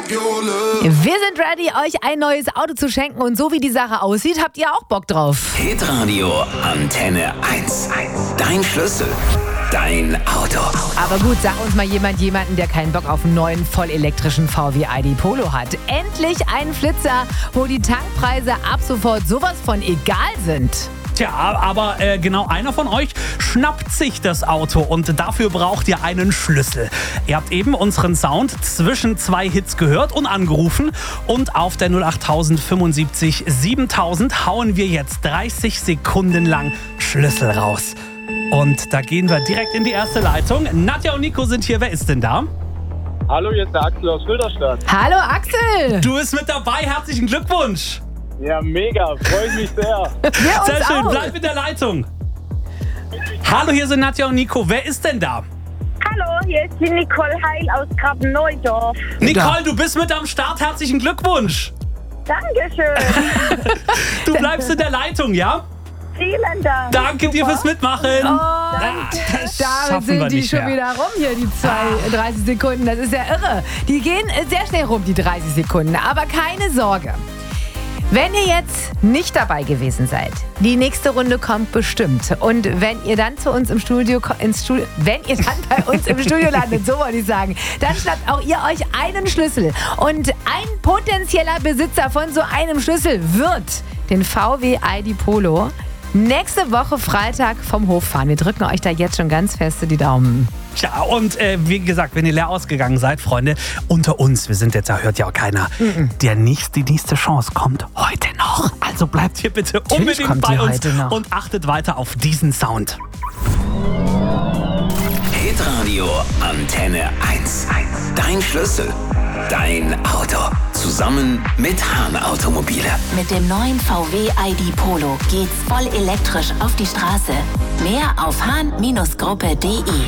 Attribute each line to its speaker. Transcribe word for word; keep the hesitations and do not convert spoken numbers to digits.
Speaker 1: Wir sind ready, euch ein neues Auto zu schenken. Und so wie die Sache aussieht, habt ihr auch Bock drauf.
Speaker 2: Hitradio Antenne eins. Dein Schlüssel. Dein Auto.
Speaker 1: Aber gut, sag uns mal jemand, jemanden, der keinen Bock auf einen neuen, vollelektrischen V W I D Polo hat. Endlich ein Flitzer, wo die Tankpreise ab sofort sowas von egal sind.
Speaker 3: Tja, aber äh, genau einer von euch schnappt sich das Auto und dafür braucht ihr einen Schlüssel. Ihr habt eben unseren Sound zwischen zwei Hits gehört und angerufen und auf der null acht fünfundsiebzig siebentausend hauen wir jetzt dreißig Sekunden lang Schlüssel raus. Und da gehen wir direkt in die erste Leitung. Nadja und Nico sind hier. Wer ist denn da?
Speaker 4: Hallo, hier ist der Axel aus Filderstadt.
Speaker 1: Hallo Axel!
Speaker 3: Du bist mit dabei. Herzlichen Glückwunsch.
Speaker 4: Ja, mega. Freue ich mich sehr.
Speaker 1: Wir
Speaker 3: Sehr
Speaker 1: uns
Speaker 3: schön.
Speaker 1: auch.
Speaker 3: Bleib in der Leitung. Hallo, hier sind Nadja und Nico. Wer ist denn da?
Speaker 5: Hallo, hier ist die Nicole Heil aus Graben-Neudorf.
Speaker 3: Nicole, du bist mit am Start. Herzlichen Glückwunsch.
Speaker 5: Dankeschön.
Speaker 3: Du bleibst in der Leitung, ja?
Speaker 5: Vielen Dank.
Speaker 3: Danke dir fürs Mitmachen.
Speaker 1: Und
Speaker 3: das
Speaker 1: damit
Speaker 3: schaffen wir
Speaker 1: sind die
Speaker 3: nicht
Speaker 1: schon
Speaker 3: mehr.
Speaker 1: wieder rum hier, die zwei, dreißig Sekunden. Das ist ja irre. Die gehen sehr schnell rum, die dreißig Sekunden. Aber keine Sorge. Wenn ihr jetzt nicht dabei gewesen seid, die nächste Runde kommt bestimmt. Und wenn ihr dann zu uns im Studio, ko- ins Studio, wenn ihr dann bei uns im Studio landet, so wollte ich sagen, dann schnappt auch ihr euch einen Schlüssel. Und ein potenzieller Besitzer von so einem Schlüssel wird den V W I D Polo nächste Woche Freitag vom Hof fahren. Wir drücken euch da jetzt schon ganz feste die Daumen.
Speaker 3: Tja, und äh, wie gesagt, wenn ihr leer ausgegangen seid, Freunde, unter uns, wir sind jetzt, da hört ja auch keiner, der nächste, die nächste Chance kommt heute noch. Also bleibt hier bitte unbedingt
Speaker 1: kommt die
Speaker 3: bei uns
Speaker 1: heute noch.
Speaker 3: und achtet weiter auf diesen Sound.
Speaker 2: Hitradio Antenne eins. Dein Schlüssel. Dein Auto. Zusammen mit Hahn Automobile.
Speaker 6: Mit dem neuen V W I D Polo geht's voll elektrisch auf die Straße. Mehr auf hahn Gruppe punkt de.